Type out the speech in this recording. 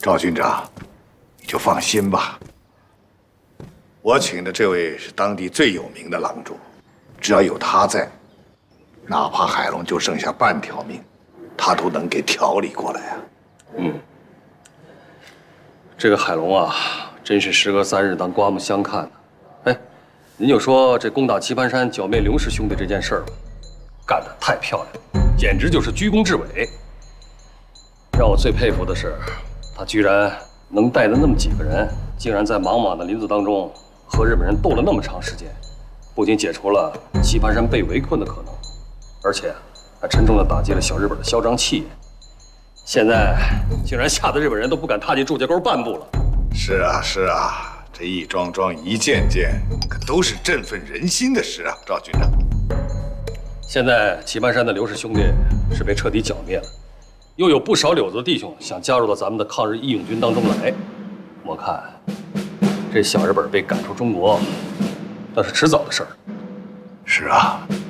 赵军长，你就放心吧。我请的这位是当地最有名的郎中，只要有他在，哪怕海龙就剩下半条命，他都能给调理过来啊。 这个海龙啊，真是时隔3日当刮目相看呢。哎，您就说这攻打棋盘山剿灭刘氏兄弟这件事儿吧，干得太漂亮，简直就是居功至伟。让我最佩服的是，他居然能带着那么几个人，竟然在茫茫的林子当中和日本人斗了那么长时间，不仅解除了棋盘山被围困的可能，而且还沉重地打击了小日本的嚣张气焰。现在竟然吓得日本人都不敢踏进祝家沟半步了。 是啊，是啊，这一桩桩一件件，可都是振奋人心的事啊，赵军长。 现在棋盘山的刘氏兄弟是被彻底剿灭了，又有不少柳子的弟兄想加入到咱们的抗日义勇军当中来。我看这小日本被赶出中国，那是迟早的事儿。 是啊，